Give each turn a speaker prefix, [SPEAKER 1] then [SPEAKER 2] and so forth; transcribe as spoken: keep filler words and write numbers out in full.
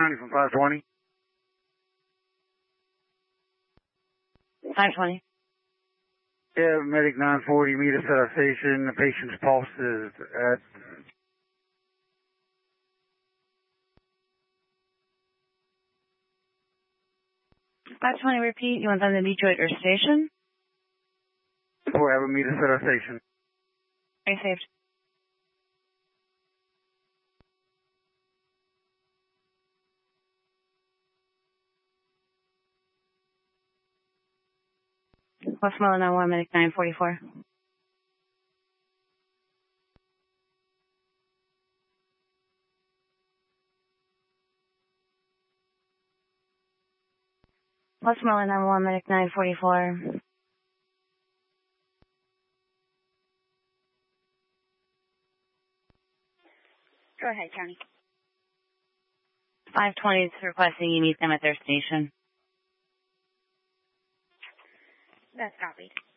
[SPEAKER 1] ninety from five twenty.
[SPEAKER 2] five twenty.
[SPEAKER 1] Yeah, medic nine forty, meet us at our station. The patient's pulse is at...
[SPEAKER 2] five twenty, repeat. You want them to meet you at your station?
[SPEAKER 1] We'll have them meet us at our station.
[SPEAKER 2] I saved. Westmoreland nine one, medic nine forty-four. Westmoreland nine one, medic nine forty-four.
[SPEAKER 3] Go ahead, County.
[SPEAKER 2] five twenty is requesting you meet them at their station.
[SPEAKER 3] That's copied.